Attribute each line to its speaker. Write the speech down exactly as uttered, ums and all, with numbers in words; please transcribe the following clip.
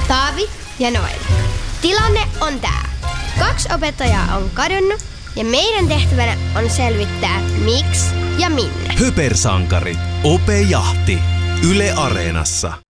Speaker 1: Taavi ja Noel. Tilanne on tää. Kaksi opettajaa on kadonnut ja meidän tehtävänä on selvittää miksi ja minne.
Speaker 2: Höpersankarit. Ope Jahti. Yle Areenassa.